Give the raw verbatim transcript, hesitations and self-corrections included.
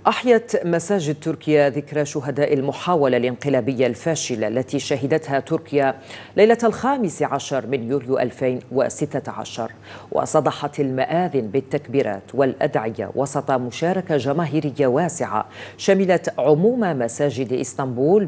أحيت مساجد تركيا ذكرى شهداء المحاولة الانقلابية الفاشلة التي شهدتها تركيا ليلة الخامس عشر من يوليو ألفين وستة عشر، وصدحت المآذن بالتكبيرات والأدعية وسط مشاركة جماهيرية واسعة شملت عموم مساجد إسطنبول